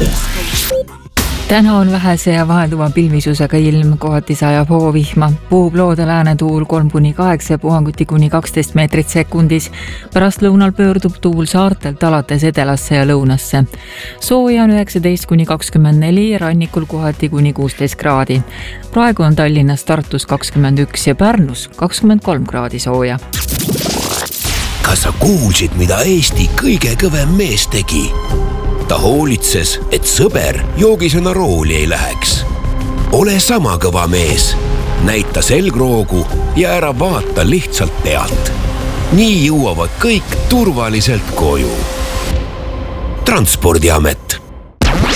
Täna on vähese ja vahelduva pilvisusega ilm, kohati sajab hoovihma. Puhub loode läänetuul 3-8 puhanguti kuni 12 meetrit sekundis. Pärast lõunal pöördub tuul saartelt alates edelasse ja lõunasse. Sooja on 19-24 ja rannikul kohati kuni 16 kraadi. Praegu on Tallinnas, Tartus 21 ja Pärnus 23 kraadi sooja. Kas sa kuulsid, mida Eesti kõige kõvem mees tegi? Ta hoolitses, et sõber joogisena rooli ei läheks. Ole sama kõva mees. Näita selgroogu ja ära vaata lihtsalt pealt. Nii jõuavad kõik turvaliselt koju. Transpordiamet.